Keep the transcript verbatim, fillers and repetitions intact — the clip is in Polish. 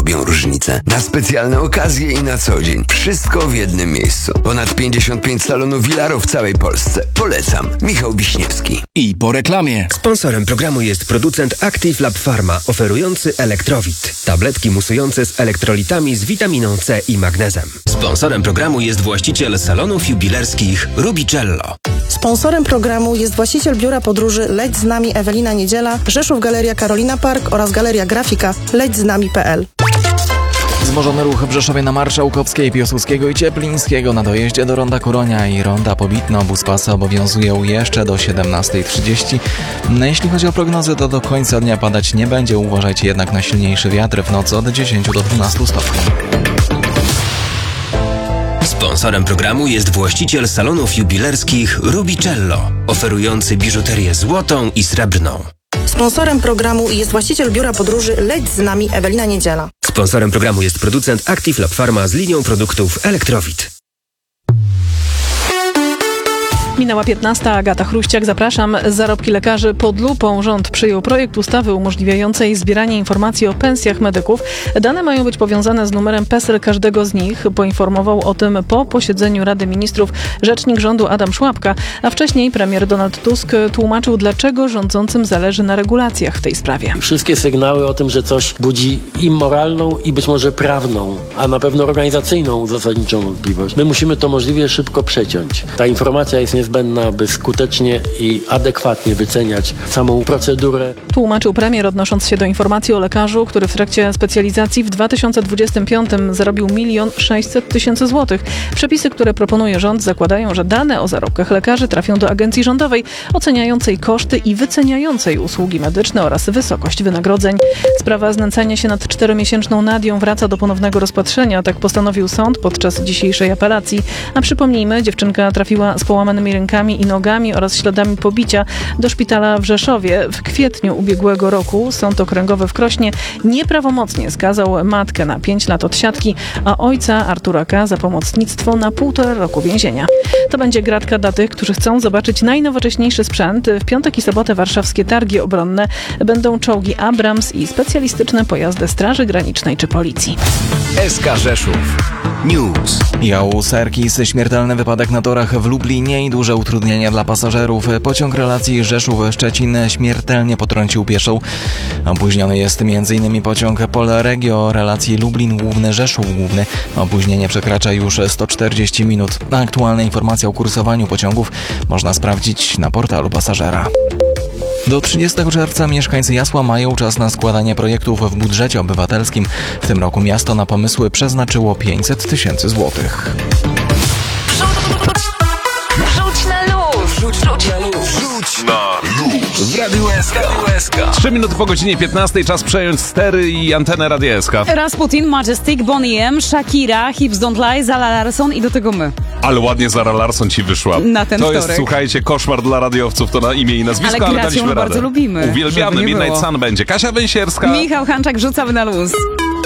robią różnicę. Na specjalne okazje i na co dzień. Wszystko w jednym miejscu. Ponad pięćdziesiąt pięć salonów Wilarów w całej Polsce. Polecam. Michał Wiśniewski. I po reklamie. Sponsorem programu jest producent Active Lab Pharma, oferujący Elektrowit. Tabletki musujące z elektrolitami z witaminą C i magnezem. Sponsorem programu jest właściciel salonów jubilerskich Rubicello. Sponsorem programu jest właściciel biura podróży Leć z nami Ewelina Niedziela, Rzeszów Galeria Karolina Park oraz Galeria Grafika leć z nami kropka p l. Wzmożony ruch w Rzeszowie na Marszałkowskiej, Piłsudskiego i Cieplińskiego na dojeździe do Ronda Kuronia i Ronda Pobitno. Obóz pasa obowiązują jeszcze do siedemnastej trzydzieści. No, jeśli chodzi o prognozy, to do końca dnia padać nie będzie. Uważajcie jednak na silniejszy wiatr w nocy od dziesięciu do dwunastu stopni. Sponsorem programu jest właściciel salonów jubilerskich Rubicello, oferujący biżuterię złotą i srebrną. Sponsorem programu jest właściciel biura podróży Leć z nami Ewelina Niedziela. Sponsorem programu jest producent Active Lab Pharma z linią produktów Elektrowit. Minęła piętnasta, Agata Chruściak, zapraszam. Zarobki lekarzy pod lupą. Rząd przyjął projekt ustawy umożliwiającej zbieranie informacji o pensjach medyków. Dane mają być powiązane z numerem PESEL każdego z nich. Poinformował o tym po posiedzeniu Rady Ministrów rzecznik rządu Adam Szłapka, a wcześniej premier Donald Tusk tłumaczył, dlaczego rządzącym zależy na regulacjach w tej sprawie. Wszystkie sygnały o tym, że coś budzi i moralną, i być może prawną, a na pewno organizacyjną zasadniczą wątpliwość. My musimy to możliwie szybko przeciąć. Ta informacja jest niezbędna, by skutecznie i adekwatnie wyceniać samą procedurę. Tłumaczył premier, odnosząc się do informacji o lekarzu, który w trakcie specjalizacji w dwa tysiące dwudziestym piątym zarobił milion sześćset tysięcy złotych. Przepisy, które proponuje rząd, zakładają, że dane o zarobkach lekarzy trafią do agencji rządowej oceniającej koszty i wyceniającej usługi medyczne oraz wysokość wynagrodzeń. Sprawa znęcania się nad czteromiesięczną Nadią wraca do ponownego rozpatrzenia. Tak postanowił sąd podczas dzisiejszej apelacji. A przypomnijmy, dziewczynka trafiła z połamanymi rękami i nogami oraz śladami pobicia do szpitala w Rzeszowie. W kwietniu ubiegłego roku Sąd Okręgowy w Krośnie nieprawomocnie skazał matkę na pięć lat odsiadki, a ojca Artura K. za pomocnictwo na półtora roku więzienia. To będzie gratka dla tych, którzy chcą zobaczyć najnowocześniejszy sprzęt. W piątek i sobotę warszawskie targi obronne będą czołgi Abrams i specjalistyczne pojazdy Straży Granicznej czy Policji. S K Rzeszów News. Jał Serkis, śmiertelny wypadek na torach w Lublinie i duże utrudnienia dla pasażerów. Pociąg relacji Rzeszów-Szczecin śmiertelnie potrącił pieszą. Opóźniony jest m.in. pociąg Polregio relacji Lublin Główny Rzeszów Główny. Opóźnienie przekracza już sto czterdzieści minut. Aktualne informacje o kursowaniu pociągów można sprawdzić na portalu pasażera. Do trzydziestego czerwca mieszkańcy Jasła mają czas na składanie projektów w budżecie obywatelskim. W tym roku miasto na pomysły przeznaczyło pięćset tysięcy złotych. Rzuć na luz! Rzuć, rzuć na luz! Rzuć na luz w Radiu S K. Trzy minuty po godzinie piętnastej, czas przejąć stery i antenę Radia S K. Rasputin, Majestic, Bonnie M, Shakira, Hips Don't Lie, Zara Larsson i do tego my. Ale ładnie Zara Larsson ci wyszła. Na ten To wtorek. jest, słuchajcie, koszmar dla radiowców, to na imię i nazwisko, ale, ale ale daliśmy my radę. bardzo lubimy. Uwielbiamy. Midnight Sun będzie. Kasia Węsierska. Michał Hanczak, rzucamy na luz.